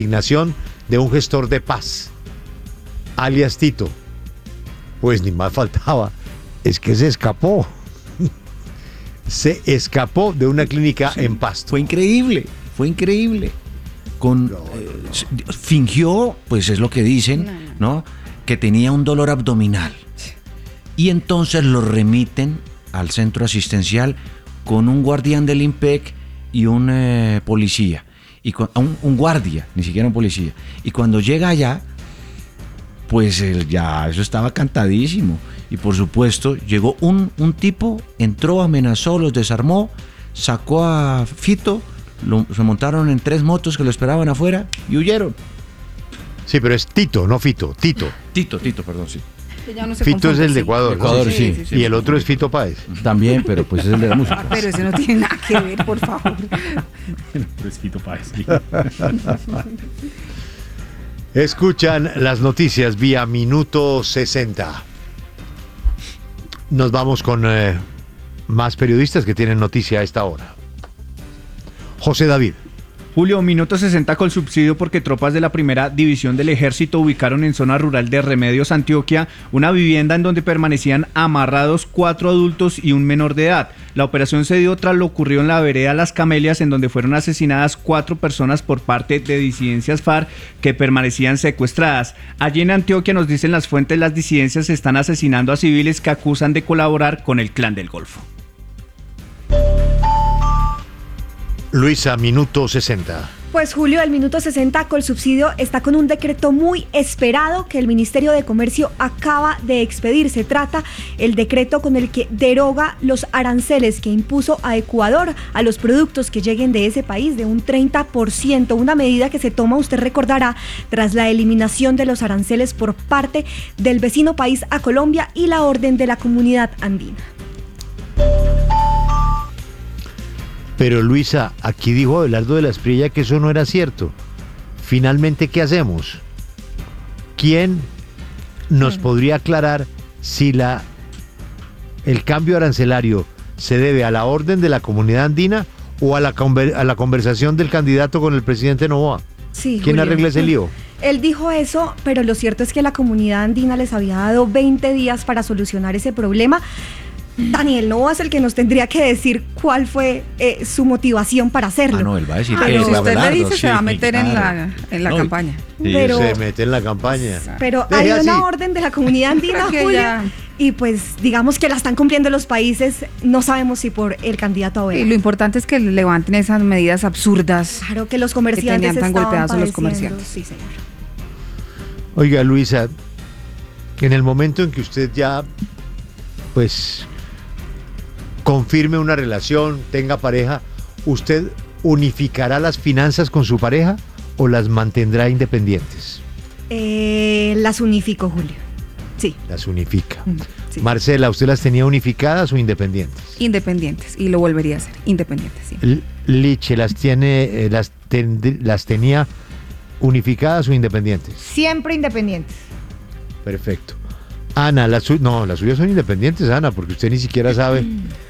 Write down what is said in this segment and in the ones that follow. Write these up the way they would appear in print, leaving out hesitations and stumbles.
designación de un gestor de paz, alias Tito. Pues ni más faltaba, es que se escapó. Se escapó de una clínica en Pasto. Fue increíble. Fingió, pues es lo que dicen, ¿no? Que tenía un dolor abdominal. Y entonces lo remiten al centro asistencial con un guardián del IMPEC y un policía. Y un guardia, ni siquiera un policía. Y cuando llega allá, pues ya eso estaba cantadísimo. Y por supuesto, llegó un tipo, entró, amenazó, los desarmó, sacó a Fito, se montaron en 3 motos que lo esperaban afuera y huyeron. Sí, pero es Tito, no Fito. Tito, perdón, sí. No se Fito confunde, es el de sí. Ecuador. Ecuador, sí. Y el otro es Fito Páez. También, pero pues es el de la música. Pero eso no tiene nada que ver, por favor. Fresquito Páez. Escuchan las noticias vía Minuto 60. Nos vamos con más periodistas que tienen noticia a esta hora. José David. Julio, Minuto 60 con subsidio porque tropas de la primera división del ejército ubicaron en zona rural de Remedios, Antioquia, una vivienda en donde permanecían amarrados 4 adultos y un menor de edad. La operación se dio tras lo ocurrido en la vereda Las Camelias, en donde fueron asesinadas 4 personas por parte de disidencias FARC que permanecían secuestradas. Allí en Antioquia, nos dicen las fuentes, las disidencias están asesinando a civiles que acusan de colaborar con el Clan del Golfo. Luisa, Minuto 60. Pues Julio, el Minuto 60 Colsubsidio está con un decreto muy esperado que el Ministerio de Comercio acaba de expedir. Se trata el decreto con el que deroga los aranceles que impuso a Ecuador a los productos que lleguen de ese país de un 30%, una medida que se toma, usted recordará, tras la eliminación de los aranceles por parte del vecino país a Colombia y la orden de la Comunidad Andina. Pero Luisa, aquí dijo Abelardo de la Espriella que eso no era cierto. Finalmente, ¿qué hacemos? ¿Quién nos podría aclarar si el cambio arancelario se debe a la orden de la Comunidad Andina o a la conversación del candidato con el presidente Noboa? Sí, ¿Quién Julio, arregla ese lío? Él dijo eso, pero lo cierto es que la Comunidad Andina les había dado 20 días para solucionar ese problema. Daniel Noboa es el que nos tendría que decir cuál fue su motivación para hacerlo. No, él va a decir Pero si usted Abelardo, le dice, sí, se va a meter claro. en la campaña. Sí, Pero- se mete en la campaña. Pero Deje hay así. una orden de la Comunidad Andina, Creo que Julio, ya- y pues digamos que la están cumpliendo los países, no sabemos si por el candidato a Y ver. lo importante es que levanten esas medidas absurdas. Claro que los comerciantes tenían tan estaban golpeados a los padeciendo. comerciantes. Sí, señor. Oiga, Luisa, en el momento en que usted ya, pues, confirme una relación, tenga pareja, ¿usted unificará las finanzas con su pareja o las mantendrá independientes? Las unifico, Julio. Sí. Las unifica. Sí. Marcela, ¿usted las tenía unificadas o independientes? Independientes. Y lo volvería a hacer. Independientes, sí. Liche, ¿las tenía unificadas o independientes? Siempre independientes. Perfecto. Ana, las suyas son independientes, Ana, porque usted ni siquiera sabe.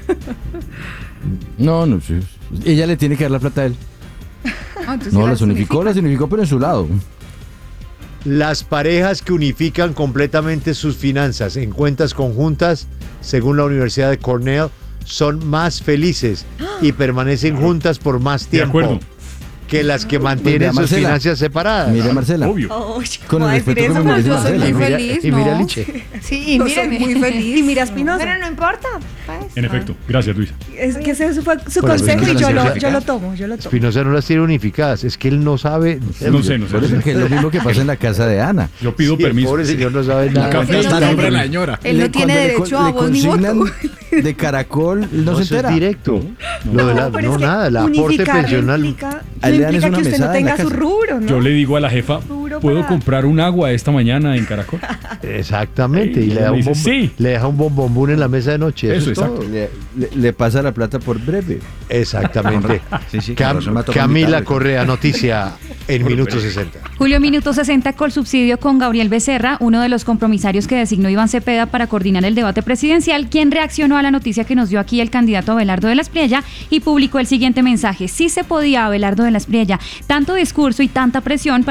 No, sí. Ella le tiene que dar la plata a él. Entonces No, sí las unificó, pero en su lado. Las parejas que unifican completamente sus finanzas en cuentas conjuntas, según la Universidad de Cornell, son más felices y permanecen juntas por más De tiempo acuerdo. que las que mantienen sus Marcela. finanzas separadas. Mire, Marcela. Obvio. Con el respeto que me pero merece yo soy Marcela. muy Y mira- feliz, y mira ¿no? Liche. Sí, y Yo míreme. soy muy feliz. Y mira Espinosa. Pero no importa. En efecto. Gracias, Luisa. Es que ese fue su Bueno, consejo y Espinosa yo las lo unifica. tomo. Espinosa no las tiene unificadas, es que él no sabe. No sé. Por eso es que es lo mismo que pasa en la casa de Ana. Yo pido Sí, el permiso. pobre señor no sabe El nada. café Él no está a tiene- nombre de la señora. Él no tiene Cuando derecho a voz ni consignan voto. de Caracol, no se Eso entera. es directo. Lo de pero es que nada, el aporte unificar pensional. no Ahí le dan implica una que usted no mesada en la tenga su casa. rubro, ¿no? Yo le digo a la jefa, Puro ¿puedo para- comprar un agua esta mañana en Caracol? Exactamente, Y y le ella da, me un dice, sí. le deja un bombombún en la mesa de noche. Eso, es todo. exacto. Le pasa la plata por breve. Exactamente. Sí, con razón me ha tocado Camila invitarle. Correa, noticia en Minuto 60. Julio, Minuto 60 Colsubsidio con Gabriel Becerra, uno de los compromisarios que designó Iván Cepeda para coordinar el debate presidencial, quien reaccionó a la noticia que nos dio aquí el candidato Abelardo de la Espriella y publicó el siguiente mensaje: sí se podía, Abelardo de la Espriella, tanto discurso y tanta presión